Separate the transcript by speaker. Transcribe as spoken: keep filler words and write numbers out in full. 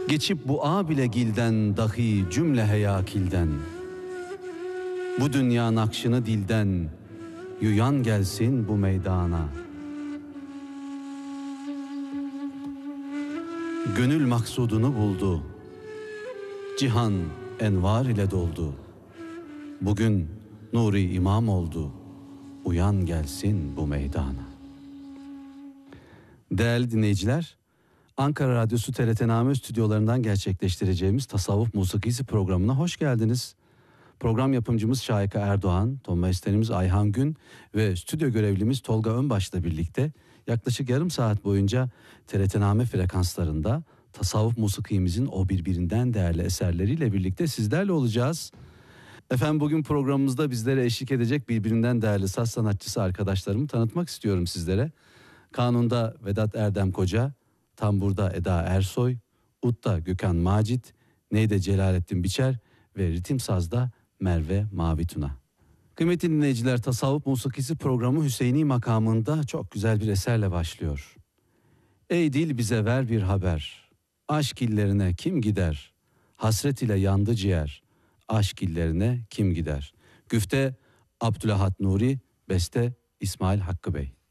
Speaker 1: Geçip bu a bile gilden, dahi cümle heyakilden. Bu dünya nakşını dilden, yuyan gelsin bu meydana. Gönül maksudunu buldu, cihan envar ile doldu. Bugün nuri imam oldu, uyan gelsin bu meydana. Değerli dinleyiciler, Ankara Radyosu T R T Name stüdyolarından gerçekleştireceğimiz Tasavvuf Musikisi programına hoş geldiniz. Program yapımcımız Şahika Erdoğan, ton masterimiz Ayhan Gün ve stüdyo görevlimiz Tolga Önbaş'la birlikte yaklaşık yarım saat boyunca T R T Name frekanslarında tasavvuf musikimizin o birbirinden değerli eserleriyle birlikte sizlerle olacağız. Efendim, bugün programımızda bizlere eşlik edecek birbirinden değerli saz sanatçısı arkadaşlarımı tanıtmak istiyorum sizlere. Kanunda Vedat Erdem Koca, tamburda Eda Ersoy, udda Gökhan Macit, neyde Celalettin Biçer ve ritim sazda Merve Mavituna. Kıymetli dinleyiciler, Tasavvuf Musikisi programı Hüseyini makamında çok güzel bir eserle başlıyor. Ey dil bize ver bir haber, aşk illerine kim gider? Hasret ile yandı ciğer, aşk illerine kim gider? Güfte Abdülahat Nuri, beste İsmail Hakkı Bey.